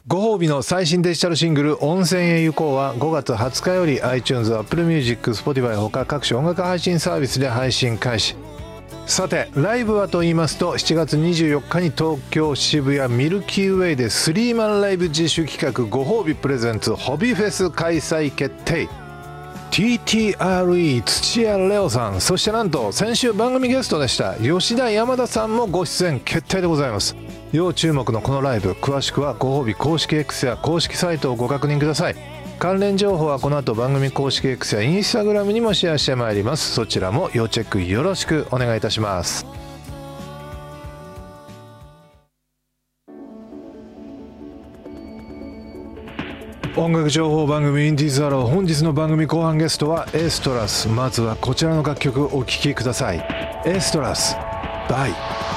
ご褒美の最新デジタルシングル温泉へ行こうは5月20日より iTunes、Apple Music、Spotify ほか各種音楽配信サービスで配信開始。さてライブはと言いますと、7月24日に東京渋谷ミルキーウェイでスリーマンライブ自主企画ご褒美プレゼンツホビフェス開催決定。 TTRE 土屋レオさん、そしてなんと先週番組ゲストでした吉田山田さんもご出演決定でございます。要注目のこのライブ、詳しくはご褒美公式 X や公式サイトをご確認ください。関連情報はこの後番組公式 X やインスタグラムにもシェアしてまいります。そちらも要チェックよろしくお願いいたします。音楽情報番組インディーズアロー、本日の番組後半ゲストはエストラス。まずはこちらの楽曲お聴きください。エストラスバイ。